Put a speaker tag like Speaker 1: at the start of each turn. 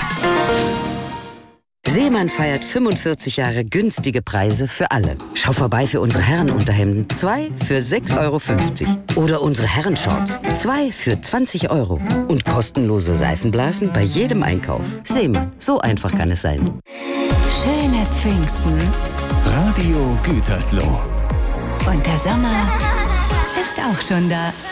Speaker 1: Seemann feiert 45 Jahre günstige Preise für alle. Schau vorbei für unsere Herrenunterhemden. 2 für 6,50 €. Oder unsere Herrenshorts. 2 für 20 €. Und kostenlose Seifenblasen bei jedem Einkauf. Seemann, so einfach kann es sein.
Speaker 2: Schöne Pfingsten.
Speaker 3: Radio Gütersloh.
Speaker 2: Und der Sommer ist auch schon da.